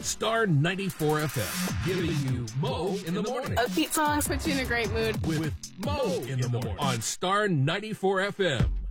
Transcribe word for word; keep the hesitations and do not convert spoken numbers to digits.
Star ninety-four F M, giving you Mo in the morning. Upbeat songs put you in a great mood. With Mo in the morning on Star ninety-four F M.